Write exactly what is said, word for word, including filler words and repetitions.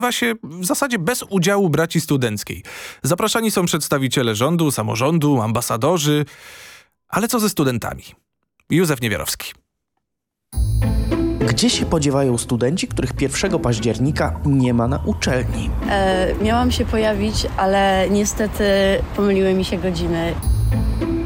odbywa się w zasadzie bez udziału braci studenckiej. Zapraszani są przedstawiciele rządu, samorządu, ambasadorzy. Ale co ze studentami? Józef Niewiarowski. Gdzie się podziewają studenci, których pierwszego października nie ma na uczelni? E, miałam się pojawić, ale niestety pomyliły mi się godziny.